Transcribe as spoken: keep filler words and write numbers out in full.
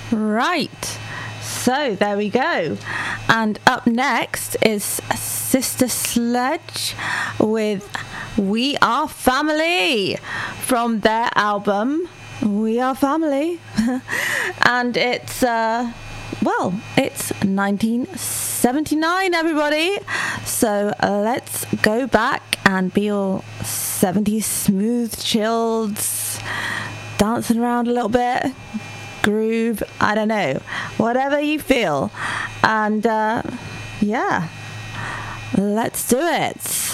Right. So there we go. And up next is Sister Sledge with We Are Family from their album We Are Family. And it's, uh, well, it's nineteen seventy-nine, everybody. So let's go back and be all seventies smooth, chilled, dancing around a little bit. Groove, I don't know, whatever you feel. And uh, yeah, let's do it.